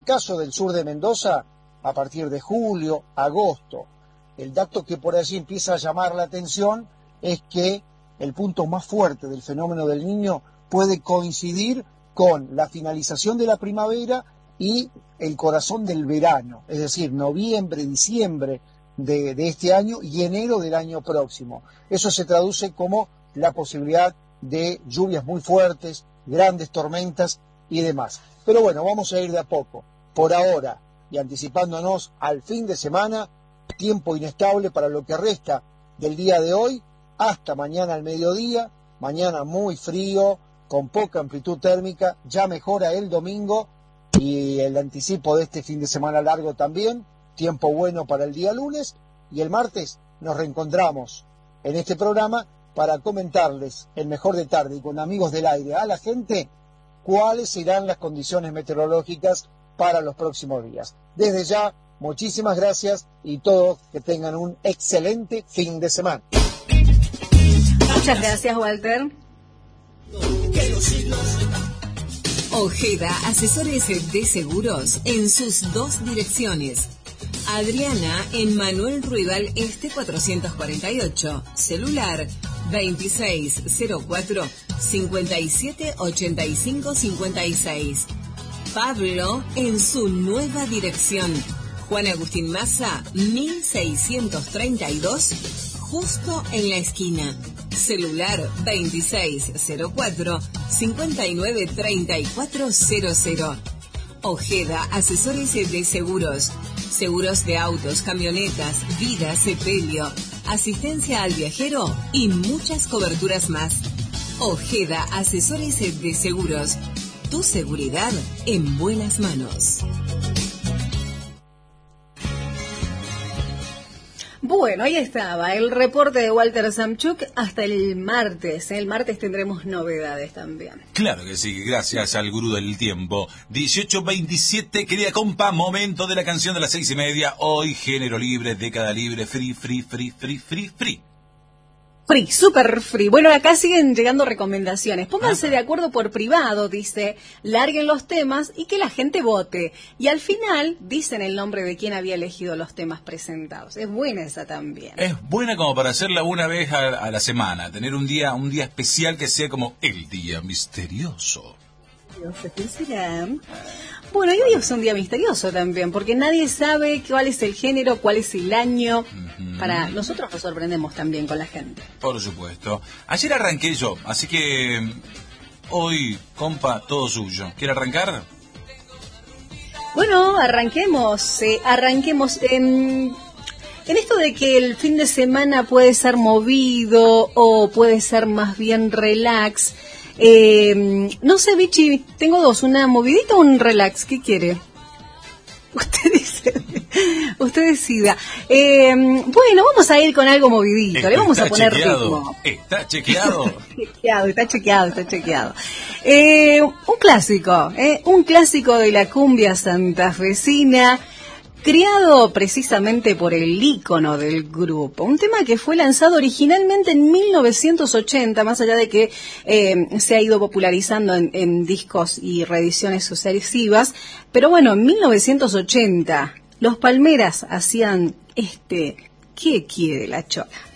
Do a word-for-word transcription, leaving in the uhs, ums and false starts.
caso del sur de Mendoza, a partir de julio, agosto. El dato que por allí empieza a llamar la atención es que el punto más fuerte del fenómeno del Niño puede coincidir con la finalización de la primavera y el corazón del verano, es decir, noviembre, diciembre de, de este año y enero del año próximo. Eso se traduce como la posibilidad de lluvias muy fuertes, grandes tormentas y demás. Pero bueno, vamos a ir de a poco. Por ahora, y anticipándonos al fin de semana, tiempo inestable para lo que resta del día de hoy hasta mañana al mediodía, mañana muy frío, con poca amplitud térmica, ya mejora el domingo y el anticipo de este fin de semana largo también, tiempo bueno para el día lunes, y el martes nos reencontramos en este programa para comentarles el mejor de tarde y con amigos del aire a la gente cuáles serán las condiciones meteorológicas para los próximos días. Desde ya, muchísimas gracias y todos que tengan un excelente fin de semana. Muchas gracias, Walter. Ojeda, asesores de seguros en sus dos direcciones. Adriana en Manuel Ruibal Este cuatrocientos cuarenta y ocho, celular veintiséis cero cuatro, cincuenta y siete ochenta y cinco cincuenta y seis. Pablo en su nueva dirección, Juan Agustín Maza mil seiscientos treinta y dos, justo en la esquina, celular veintiséis cero cuatro, cincuenta y nueve treinta y cuatro cero cero. Ojeda, asesores de seguros, seguros de autos, camionetas, vida, sepelio, asistencia al viajero y muchas coberturas más. Ojeda, asesores de seguros, tu seguridad en buenas manos. Bueno, ahí estaba el reporte de Walter Samchuk hasta el martes. El martes tendremos novedades también. Claro que sí, gracias al gurú del tiempo. dieciocho veintisiete, querida compa, momento de la canción de las seis y media. Hoy, género libre, década libre, free, free, free, free, free, free. Free, super free. Bueno, acá siguen llegando recomendaciones. Pónganse de acuerdo por privado, dice, larguen los temas y que la gente vote. Y al final dicen el nombre de quien había elegido los temas presentados. Es buena esa también. Es buena como para hacerla una vez a, a la semana. Tener un día, un día especial que sea como el día misterioso. No sé qué será. Bueno, y hoy es un día misterioso también, porque nadie sabe cuál es el género, cuál es el año. Uh-huh. Para nosotros nos sorprendemos también con la gente. Por supuesto. Ayer arranqué yo, así que hoy, compa, todo suyo. ¿Quiere arrancar? Bueno, arranquemos. Eh, arranquemos en, en esto de que el fin de semana puede ser movido o puede ser más bien relax. Eh, no sé, Vichy, tengo dos, una movidita o un relax, ¿qué quiere? Usted dice, usted decida. Eh, bueno, vamos a ir con algo movidito, está, le vamos a poner chequeado, ritmo. Está chequeado. chequeado, está chequeado, está chequeado. Eh, un clásico, eh, un clásico de la cumbia santafesina, criado precisamente por el ícono del grupo, un tema que fue lanzado originalmente en mil novecientos ochenta, más allá de que eh, se ha ido popularizando en, en discos y reediciones sucesivas, pero bueno, en mil novecientos ochenta los Palmeras hacían este ¿Qué quiere la chola?